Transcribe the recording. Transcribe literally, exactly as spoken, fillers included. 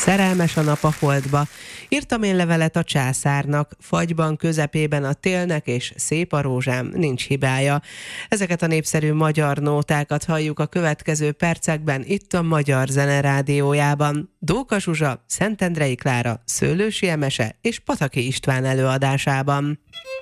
Szerelmes a nap a holdba, írtam én levelet a császárnak, fagyban közepében a télnek, és szép a rózsám, nincs hibája. Ezeket a népszerű magyar nótákat halljuk a következő percekben itt a Magyar Zene Rádiójában. Dóka Zsuzsa, Szentendrei Klára, Szőlősi Emese és Pataki István előadásában.